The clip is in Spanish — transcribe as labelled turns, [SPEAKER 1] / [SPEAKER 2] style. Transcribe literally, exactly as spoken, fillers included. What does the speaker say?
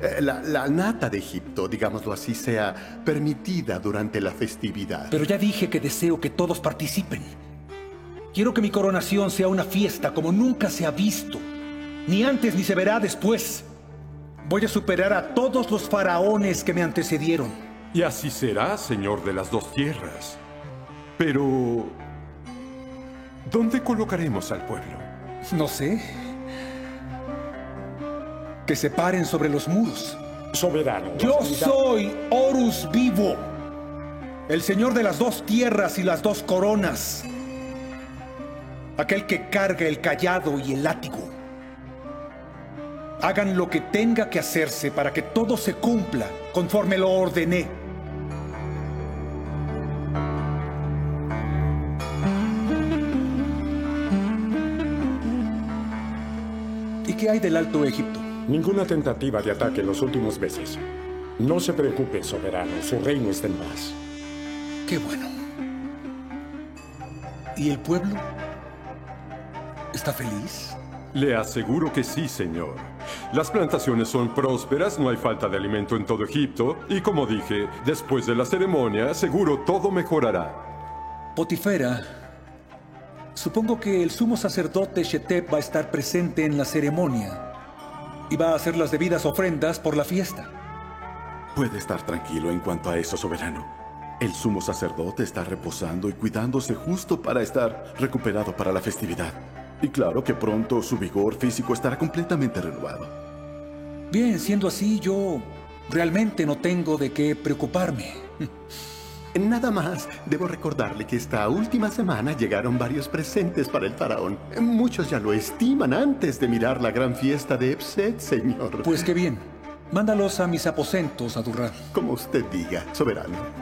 [SPEAKER 1] eh, la, la nata de Egipto, digámoslo así, sea permitida durante la festividad.
[SPEAKER 2] Pero ya dije que deseo que todos participen. Quiero que mi coronación sea una fiesta como nunca se ha visto. Ni antes ni se verá después. Voy a superar a todos los faraones que me antecedieron.
[SPEAKER 3] Y así será, señor de las dos tierras. Pero... ¿dónde colocaremos al pueblo?
[SPEAKER 2] No sé. Que se paren sobre los muros.
[SPEAKER 4] Soberano.
[SPEAKER 2] Yo soy Horus Vivo, el señor de las dos tierras y las dos coronas. Aquel que carga el cayado y el látigo. Hagan lo que tenga que hacerse para que todo se cumpla conforme lo ordené. ¿Y qué hay del Alto Egipto?
[SPEAKER 4] Ninguna tentativa de ataque en los últimos meses. No se preocupe, soberano. Su reino está en paz.
[SPEAKER 2] Qué bueno. ¿Y el pueblo? ¿Está feliz?
[SPEAKER 3] Le aseguro que sí, señor. Las plantaciones son prósperas, no hay falta de alimento en todo Egipto, y como dije, después de la ceremonia, seguro todo mejorará.
[SPEAKER 2] Potifera, supongo que el sumo sacerdote Shetep va a estar presente en la ceremonia y va a hacer las debidas ofrendas por la fiesta.
[SPEAKER 1] Puede estar tranquilo en cuanto a eso, soberano. El sumo sacerdote está reposando y cuidándose justo para estar recuperado para la festividad. Y claro que pronto su vigor físico estará completamente renovado.
[SPEAKER 2] Bien, siendo así, yo realmente no tengo de qué preocuparme.
[SPEAKER 1] Nada más, debo recordarle que esta última semana llegaron varios presentes para el faraón. Muchos ya lo estiman antes de mirar la gran fiesta de Epset, señor.
[SPEAKER 2] Pues qué bien. Mándalos a mis aposentos, Adurra.
[SPEAKER 1] Como usted diga, soberano.